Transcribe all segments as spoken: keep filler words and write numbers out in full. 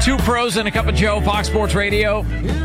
Two pros and a cup of Joe, Fox Sports Radio.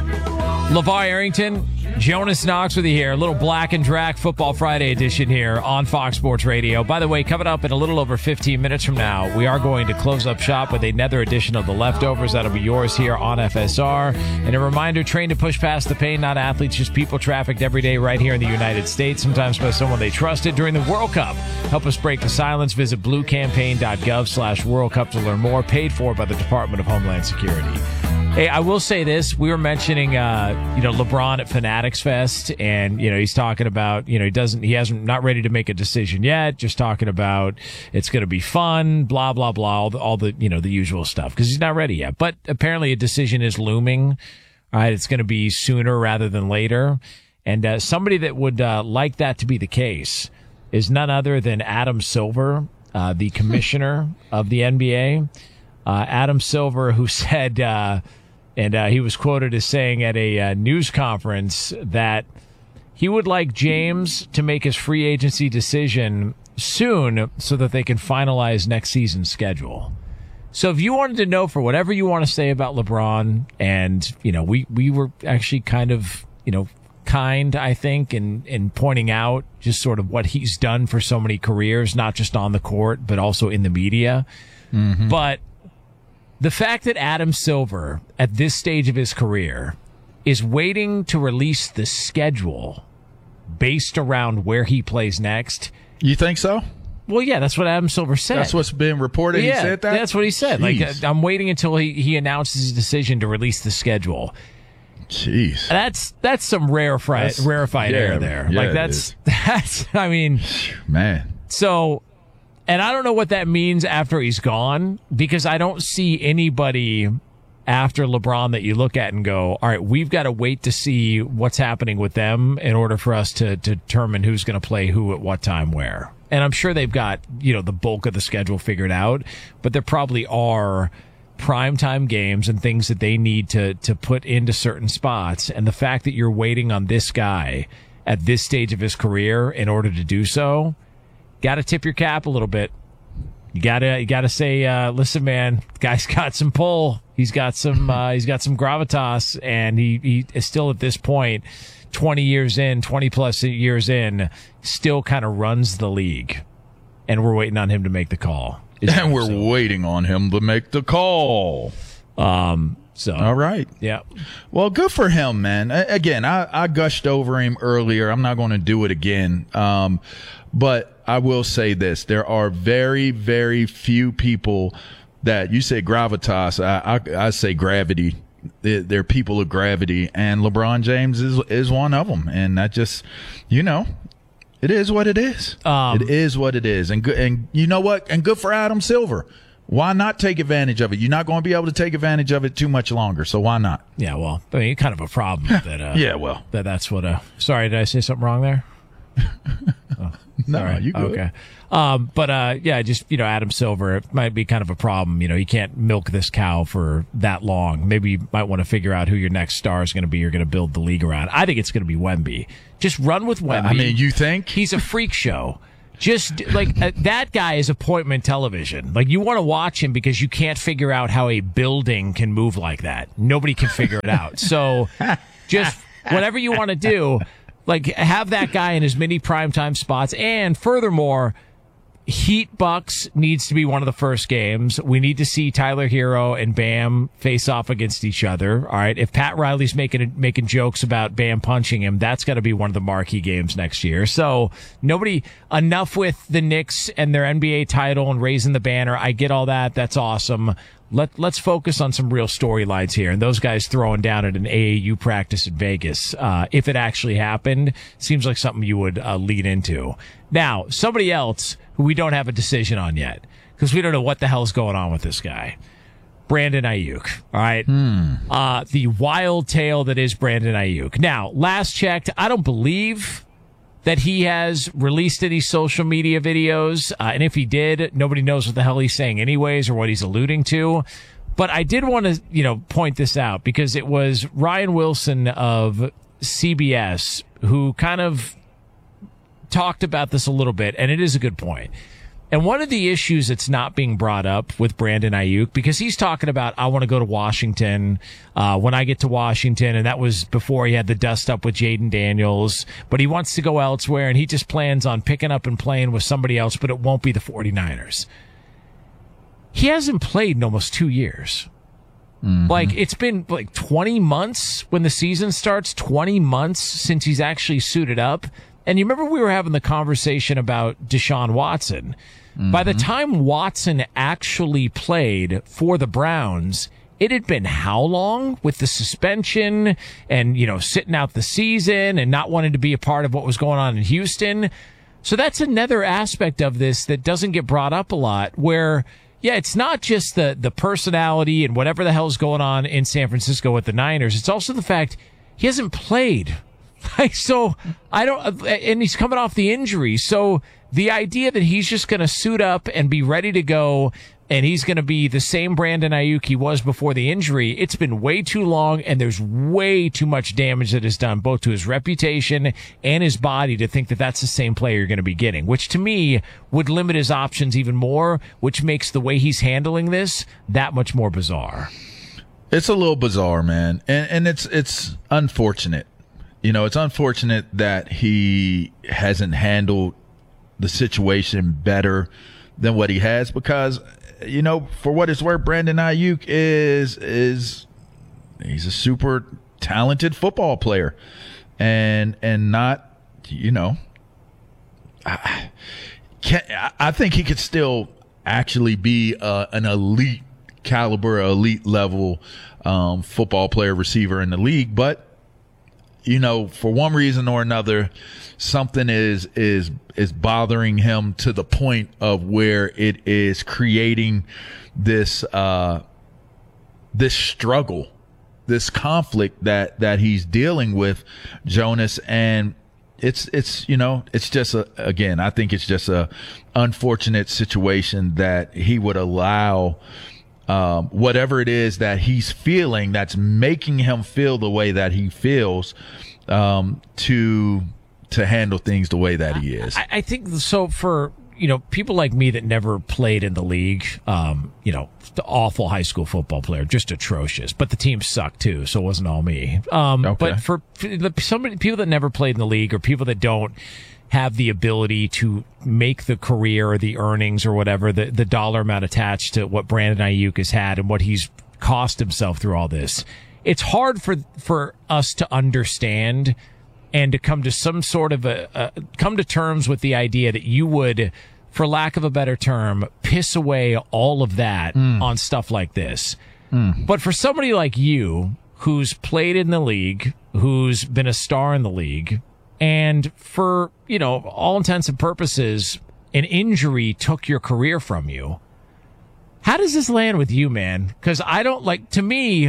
LeVar Arrington, Jonas Knox with you here. A little Black and Drac Football Friday edition here on Fox Sports Radio. By the way, coming up in a little over fifteen minutes from now, we are going to close up shop with another edition of The Leftovers. That'll be yours here on F S R. And a reminder, train to push past the pain, not athletes, just people trafficked every day right here in the United States, sometimes by someone they trusted during the World Cup. Help us break the silence. Visit bluecampaign.gov slash World Cup to learn more. Paid for by the Department of Homeland Security. Hey, I will say this. We were mentioning, uh, you know, LeBron at Fanatics Fest, and, you know, he's talking about, you know, he doesn't, he hasn't, not ready to make a decision yet, just talking about it's going to be fun, blah, blah, blah, all the, all the, you know, the usual stuff, because he's not ready yet. But apparently a decision is looming. All right, it's going to be sooner rather than later. And uh, somebody that would uh, like that to be the case is none other than Adam Silver, uh, the commissioner of the N B A. Uh, Adam Silver, who said, uh, and uh, he was quoted as saying at a uh, news conference that he would like James to make his free agency decision soon so that they can finalize next season's schedule. So if you wanted to know, for whatever you want to say about LeBron, and, you know, we, we were actually kind of, you know, kind, I think, in, in pointing out just sort of what he's done for so many careers, not just on the court, but also in the media. Mm-hmm. But the fact that Adam Silver, at this stage of his career, is waiting to release the schedule based around where he plays next. You think so? Well, yeah, that's what Adam Silver said. That's what's been reported. Yeah, he said that? That's what he said. Jeez. Like, I'm waiting until he, he announces his decision to release the schedule. Jeez. That's that's some rarefied, That's, rarefied yeah, air there. Yeah, like, that's, that's, I mean. Man. So. And I don't know what that means after he's gone, because I don't see anybody after LeBron that you look at and go, all right, we've got to wait to see what's happening with them in order for us to, to determine who's going to play who at what time where. And I'm sure they've got, you know, the bulk of the schedule figured out, but there probably are primetime games and things that they need to, to put into certain spots. And the fact that you're waiting on this guy at this stage of his career in order to do so, got to tip your cap a little bit. You gotta, you gotta say, uh, listen, man, guy's got some pull. He's got some, uh, he's got some gravitas, and he, he is still at this point, twenty years in, twenty plus years in, still kind of runs the league, and we're waiting on him to make the call. And we're so. waiting on him to make the call. Um. So all right, yeah. Well, good for him, man. Again, I, I gushed over him earlier. I'm not going to do it again. Um, but I will say this: there are very, very few people that you say gravitas. I, I, I say gravity. They're, they're people of gravity, and LeBron James is is one of them. And that just, you know, it is what it is. Um, it is what it is. And good, and you know what? And good for Adam Silver. Why not take advantage of it? You're not going to be able to take advantage of it too much longer, so why not? Yeah, well, I mean, kind of a problem that. Uh, yeah, well, that that's what. Uh, sorry, did I say something wrong there? Oh, no, right. you good. Okay. Um, but uh, yeah, just, you know, Adam Silver, it might be kind of a problem. You know, you can't milk this cow for that long. Maybe you might want to figure out who your next star is going to be. You're going to build the league around. I think it's going to be Wemby. Just run with Wemby. I mean, you think he's a freak show? Just like uh, that guy is appointment television. Like, you want to watch him because you can't figure out how a building can move like that. Nobody can figure it out. So just whatever you want to do, like, have that guy in as many primetime spots. And furthermore, Heat Bucks needs to be one of the first games. We need to see Tyler Hero and Bam face off against each other. All right. If Pat Riley's making making jokes about Bam punching him, that's got to be one of the marquee games next year. So nobody, enough with the Knicks and their N B A title and raising the banner. I get all that. That's awesome. Let, let's focus on some real storylines here. And those guys throwing down at an A A U practice in Vegas, uh, if it actually happened, seems like something you would uh, lead into. Now, somebody else who we don't have a decision on yet, because we don't know what the hell's going on with this guy. Brandon Ayuk. All right. Hmm. Uh, the wild tale that is Brandon Ayuk. Now, last checked, I don't believe that he has released any social media videos. Uh, and if he did, nobody knows what the hell he's saying anyways or what he's alluding to. But I did want to, you know, point this out because it was Ryan Wilson of C B S who kind of talked about this a little bit, and it is a good point. And one of the issues that's not being brought up with Brandon Ayuk, because he's talking about, I want to go to Washington uh, when I get to Washington, and that was before he had the dust up with Jaden Daniels, but he wants to go elsewhere, and he just plans on picking up and playing with somebody else, but it won't be the 49ers. He hasn't played in almost two years. Mm-hmm. Like, it's been like twenty months when the season starts, twenty months since he's actually suited up. And you remember we were having the conversation about Deshaun Watson. Mm-hmm. By the time Watson actually played for the Browns, it had been how long with the suspension and, you know, sitting out the season and not wanting to be a part of what was going on in Houston. So that's another aspect of this that doesn't get brought up a lot, where, yeah, it's not just the, the personality and whatever the hell's going on in San Francisco with the Niners. It's also the fact he hasn't played. Like, so I don't, and he's coming off the injury. So the idea that he's just going to suit up and be ready to go, and he's going to be the same Brandon Ayuk he was before the injury, it's been way too long, and there's way too much damage that is done both to his reputation and his body to think that that's the same player you're going to be getting, which to me would limit his options even more, which makes the way he's handling this that much more bizarre. It's a little bizarre, man, and and it's it's unfortunate. You know, it's unfortunate that he hasn't handled the situation better than what he has, because, you know, for what it's worth, Brandon Ayuk is is he's a super talented football player, and and not, you know, I, can, I think he could still actually be uh, an elite caliber, elite level um, football player, receiver in the league, but, you know, for one reason or another, something is is is bothering him to the point of where it is creating this uh, this struggle, this conflict that that he's dealing with, Jonas. And it's it's you know it's just a, again, I think it's just a unfortunate situation that he would allow Um, whatever it is that he's feeling that's making him feel the way that he feels, um, to to handle things the way that he is. I, I think so. For, you know, people like me that never played in the league, um, you know, the awful high school football player, just atrocious. But the team sucked too, so it wasn't all me. Um, okay. But for, for the, somebody, people that never played in the league, or people that don't have the ability to make the career or the earnings or whatever, the, the dollar amount attached to what Brandon Ayuk has had and what he's cost himself through all this, it's hard for for us to understand and to come to some sort of a, a come to terms with the idea that you would, for lack of a better term, piss away all of that mm. on stuff like this. Mm. But for somebody like you, who's played in the league, who's been a star in the league, and for, you know, all intents and purposes, an injury took your career from you. How does this land with you, man? Because I don't like, to me,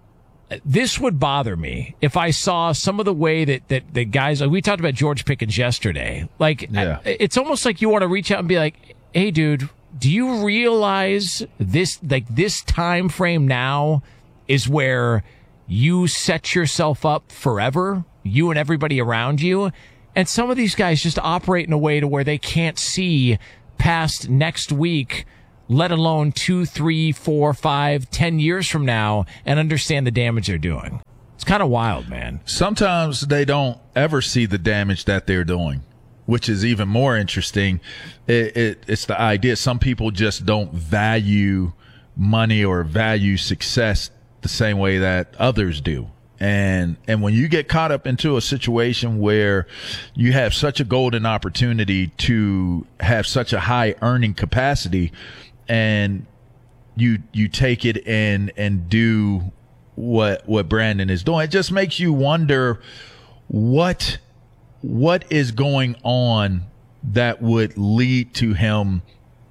this would bother me if I saw some of the way that, that, that guys, like we talked about George Pickens yesterday. Like, yeah. I, it's almost like you want to reach out and be like, hey, dude, do you realize this, like this time frame now is where you set yourself up forever? You and everybody around you. And some of these guys just operate in a way to where they can't see past next week, let alone two, three, four, five, ten years from now, and understand the damage they're doing. It's kind of wild, man. Sometimes they don't ever see the damage that they're doing, which is even more interesting. It, it, it's the idea some people just don't value money or value success the same way that others do. And, and when you get caught up into a situation where you have such a golden opportunity to have such a high earning capacity, and you, you take it and, and do what, what Brandon is doing, it just makes you wonder what, what is going on that would lead to him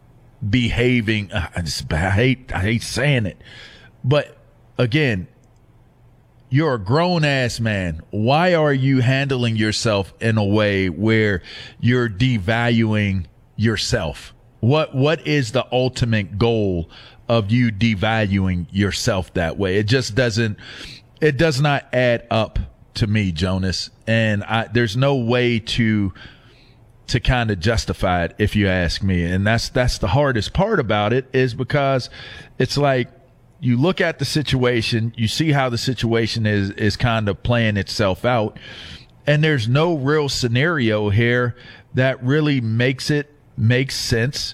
behaving. I just, I hate, I hate saying it, but again, you're a grown ass man. Why are you handling yourself in a way where you're devaluing yourself? What, what is the ultimate goal of you devaluing yourself that way? It just doesn't, it does not add up to me, Jonas. And I, there's no way to, to kind of justify it, if you ask me. And that's that's the hardest part about it, is because it's like you look at the situation, you see how the situation is is kind of playing itself out, and there's no real scenario here that really makes it make sense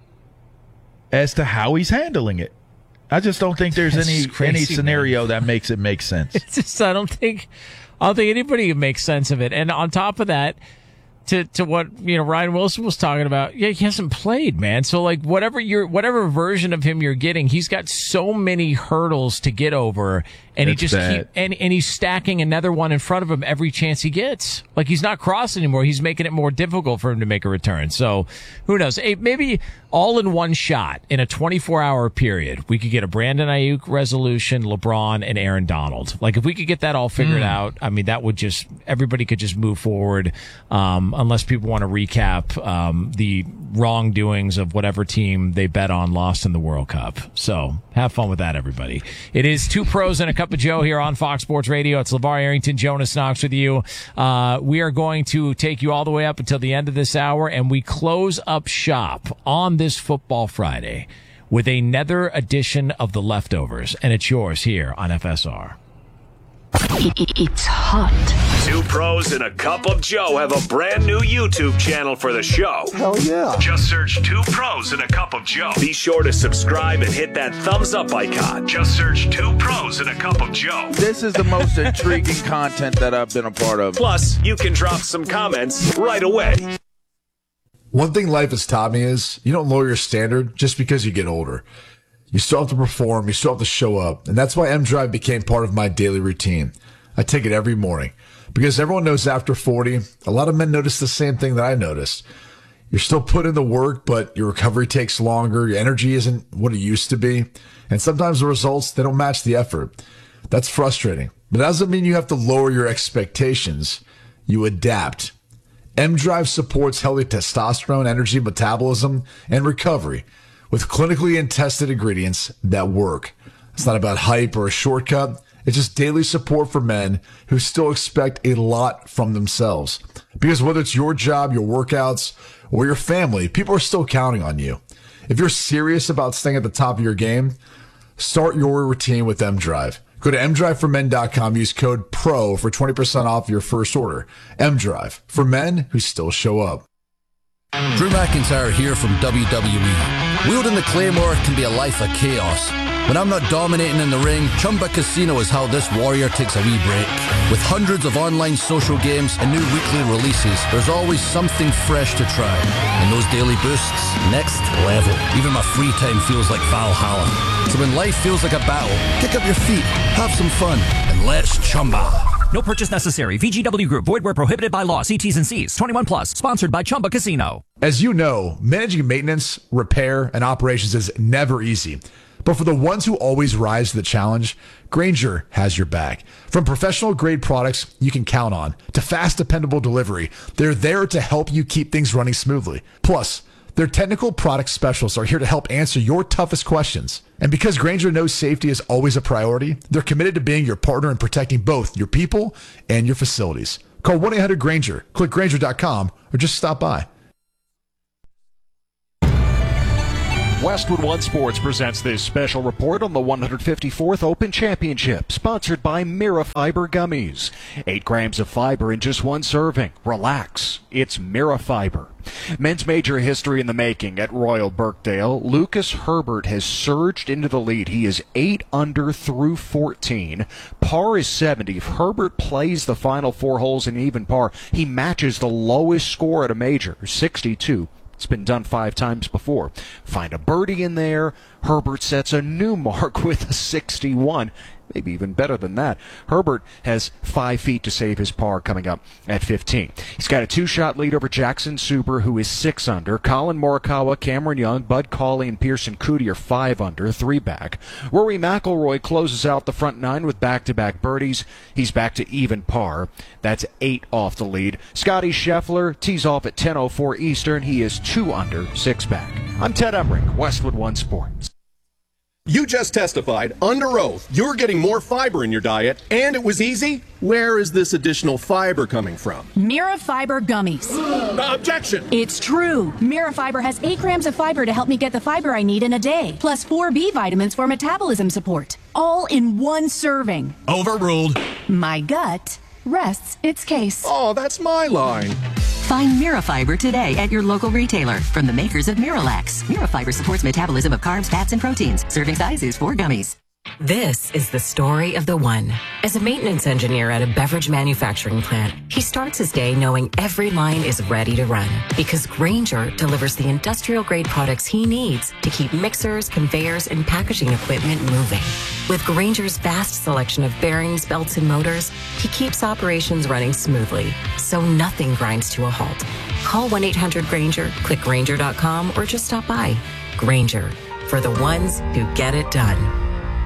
as to how he's handling it. I just don't think there's That's any crazy, any scenario man. that makes it make sense. It's just, I don't think, I don't think anybody can make sense of it. And on top of that, to to what, you know, Ryan Wilson was talking about, yeah, he hasn't played, man. So like whatever you're, whatever version of him you're getting, he's got so many hurdles to get over, and It's he just bad. keep and and he's stacking another one in front of him every chance he gets. Like he's not crossing anymore. He's making it more difficult for him to make a return. So who knows? Hey, maybe all in one shot in a twenty-four hour period, we could get a Brandon Ayuk resolution, LeBron, and Aaron Donald. Like if we could get that all figured mm. out, I mean, that would just, everybody could just move forward. Um, unless people want to recap um, the wrongdoings of whatever team they bet on lost in the World Cup. So have fun with that, everybody. It is Two Pros and a Cup of Joe here on Fox Sports Radio. It's LeVar Arrington, Jonas Knox with you. Uh, we are going to take you all the way up until the end of this hour, and we close up shop on this Football Friday with another edition of The Leftovers, and it's yours here on F S R. It's hot. Two Pros and a Cup of Joe have a brand new YouTube channel for the show. Hell yeah. Just search Two Pros and a Cup of Joe. Be sure to subscribe and hit that thumbs up icon. Just search Two Pros and a Cup of Joe. This is the most intriguing content that I've been a part of. Plus, you can drop some comments right away. One thing life has taught me is you don't lower your standard just because you get older. You still have to perform. You still have to show up. And that's why M-Drive became part of my daily routine. I take it every morning because everyone knows after forty, a lot of men notice the same thing that I noticed. You're still putting in the work, but your recovery takes longer. Your energy isn't what it used to be. And sometimes the results, they don't match the effort. That's frustrating. But that doesn't mean you have to lower your expectations. You adapt. M-Drive supports healthy testosterone, energy, metabolism, and recovery with clinically and tested ingredients that work. It's not about hype or a shortcut. It's just daily support for men who still expect a lot from themselves. Because whether it's your job, your workouts, or your family, people are still counting on you. If you're serious about staying at the top of your game, start your routine with M-Drive. Go to M drive for men dot com. Use code PRO for twenty percent off your first order. M-Drive, for men who still show up. Drew McIntyre here from W W E. Wielding the Claymore can be a life of chaos. When I'm not dominating in the ring, Chumba Casino is how this warrior takes a wee break. With hundreds of online social games and new weekly releases, there's always something fresh to try. And those daily boosts, next level. Even my free time feels like Valhalla. So when life feels like a battle, kick up your feet, have some fun, and let's Chumba. No purchase necessary. V G W Group. Void where prohibited by law. See T's and C's. twenty-one plus. Sponsored by Chumba Casino. As you know, managing maintenance, repair, and operations is never easy. But for the ones who always rise to the challenge, Grainger has your back. From professional-grade products you can count on to fast, dependable delivery, they're there to help you keep things running smoothly. Plus, their technical product specialists are here to help answer your toughest questions. And because Grainger knows safety is always a priority, they're committed to being your partner in protecting both your people and your facilities. Call one eight hundred Grainger, click Grainger dot com, or just stop by. Westwood One Sports presents this special report on the one hundred fifty-fourth Open Championship, sponsored by Mirafiber Gummies. Eight grams of fiber in just one serving. Relax. It's Mirafiber. Men's major history in the making at Royal Birkdale. Lucas Herbert has surged into the lead. He is eight under through fourteen. Par is seventy. If Herbert plays the final four holes in even par, he matches the lowest score at a major, sixty-two. It's been done five times before. Find a birdie in there. Herbert sets a new mark with a sixty-one. Maybe even better than that. Herbert has five feet to save his par coming up at fifteen. He's got a two-shot lead over Jackson Suber, who is six under. Colin Morikawa, Cameron Young, Bud Cauley, and Pearson Coody are five under, three back. Rory McIlroy closes out the front nine with back-to-back birdies. He's back to even par. That's eight off the lead. Scotty Scheffler tees off at ten oh four Eastern. He is two under, six back. I'm Ted Emmerich, Westwood One Sports. You just testified under oath you're getting more fiber in your diet, and it was easy. Where is this additional fiber coming from? Mira Fiber Gummies. Uh, objection! It's true. Mira Fiber has eight grams of fiber to help me get the fiber I need in a day, plus four B vitamins for metabolism support. All in one serving. Overruled. My gut rests its case. Oh, that's my line. Find Mirafiber today at your local retailer from the makers of Miralax. Mirafiber supports metabolism of carbs, fats, and proteins. Serving size is four gummies. This is the story of the one. As a maintenance engineer at a beverage manufacturing plant, he starts his day knowing every line is ready to run because Grainger delivers the industrial-grade products he needs to keep mixers, conveyors, and packaging equipment moving. With Grainger's vast selection of bearings, belts, and motors, he keeps operations running smoothly, so nothing grinds to a halt. Call one eight hundred Grainger, click Grainger dot com, or just stop by. Grainger, for the ones who get it done.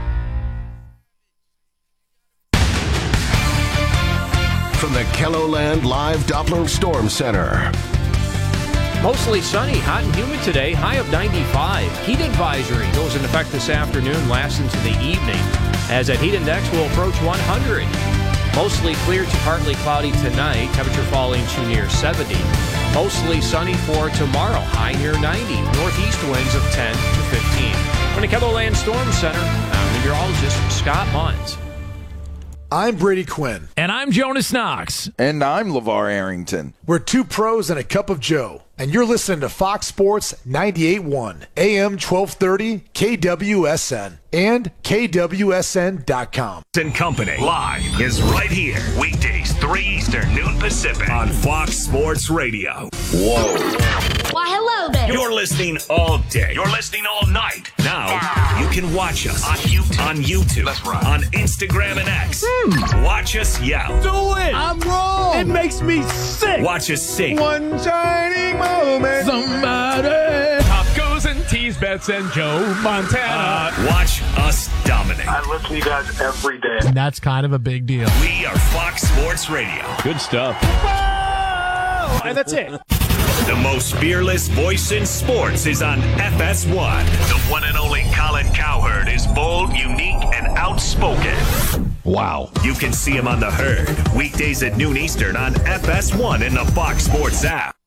From the KELOLAND Live Doppler Storm Center. Mostly sunny, hot and humid today, high of ninety-five. Heat advisory goes into effect this afternoon, lasts into the evening, as that heat index will approach one hundred. Mostly clear to partly cloudy tonight, temperature falling to near seventy. Mostly sunny for tomorrow, high near ninety. Northeast winds of ten to fifteen. From the KELOLAND Storm Center, I'm meteorologist Scott Munns. I'm Brady Quinn. And I'm Jonas Knox. And I'm LeVar Arrington. We're two pros and a cup of Joe. And you're listening to Fox Sports ninety-eight point one, A M twelve thirty, K W S N, and K W S N dot com. And Company live is right here. Weekdays, three Eastern, noon Pacific on Fox Sports Radio. Whoa. Why, hello there. You're listening all day. You're listening all night. Now, you can watch us on YouTube, on, YouTube, That's right. on Instagram and X. Hmm. Watch us yell. Do it. I'm wrong. It makes me sick. Watch us sing. One shining moment. Somebody. Pop goes and tease Bets and Joe Montana. Uh, watch us dominate. I listen to you guys every day. And that's kind of a big deal. We are Fox Sports Radio. Good stuff. Whoa! And that's it. The most fearless voice in sports is on F S one. The one and only Colin Cowherd is bold, unique, and outspoken. Wow. You can see him on The Herd, weekdays at noon Eastern on F S one in the Fox Sports app.